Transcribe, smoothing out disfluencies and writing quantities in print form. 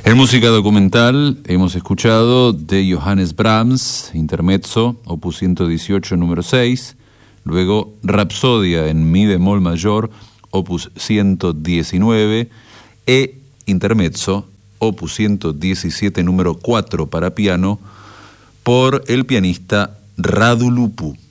En música documental hemos escuchado de Johannes Brahms, Intermezzo, opus 118, número 6, luego Rapsodia en mi bemol mayor, opus 119, e Intermezzo, opus 117, número 4 para piano, por el pianista Radu Lupu.